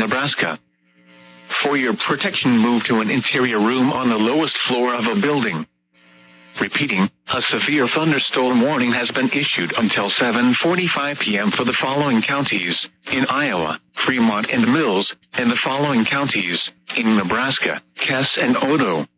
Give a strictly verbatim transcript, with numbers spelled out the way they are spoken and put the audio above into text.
Nebraska. For your protection, move to an interior room on the lowest floor of a building. Repeating, a severe thunderstorm warning has been issued until seven forty-five p m for the following counties: in Iowa, Fremont and Mills, and the following counties: in Nebraska, Cass and Odo.